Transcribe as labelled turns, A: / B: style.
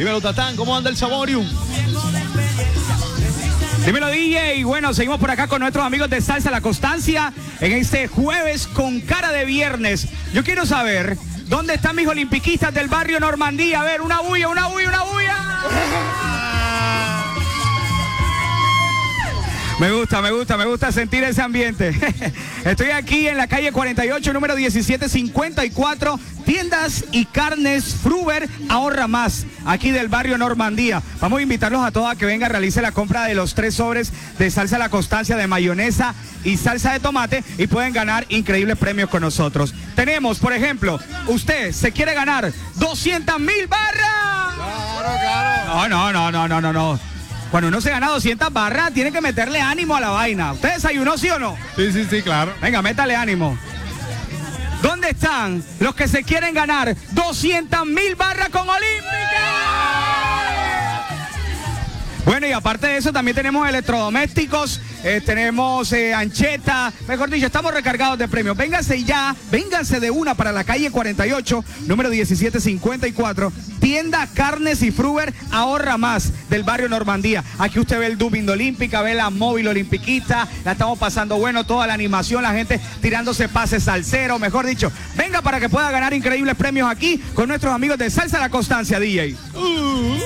A: Dímelo, Tatán, ¿cómo anda el Saborium?
B: Dímelo, DJ. Bueno, seguimos por acá con nuestros amigos de Salsa La Constancia en este jueves con cara de viernes. Yo quiero saber, ¿dónde están mis olimpiquistas del barrio Normandía? A ver, una bulla, una bulla, una bulla. Me gusta sentir ese ambiente. Estoy aquí en la calle 48, número 1754, tiendas y carnes Fruver, ahorra más, aquí del barrio Normandía. Vamos a invitarlos a todos a que vengan, realice la compra de los 3 sobres de salsa La Constancia, de mayonesa y salsa de tomate y pueden ganar increíbles premios con nosotros. Tenemos, por ejemplo, usted se quiere ganar 200,000 barras. Claro. No. Cuando uno se gana 200 barras, tiene que meterle ánimo a la vaina. ¿Usted desayunó, sí o no?
A: Sí, claro.
B: Venga, métale ánimo. ¿Dónde están los que se quieren ganar 200,000 barras con Olímpica? Bueno, y aparte de eso, también tenemos electrodomésticos, tenemos ancheta, mejor dicho, estamos recargados de premios. Vénganse de una para la calle 48, número 1754, tienda Carnes y Fruver, ahorra más, del barrio Normandía. Aquí usted ve el dubbing de Olímpica, ve la móvil olimpiquista, la estamos pasando bueno, toda la animación, la gente tirándose pases salsero, mejor dicho. Venga para que pueda ganar increíbles premios aquí con nuestros amigos de Salsa La Constancia, DJ.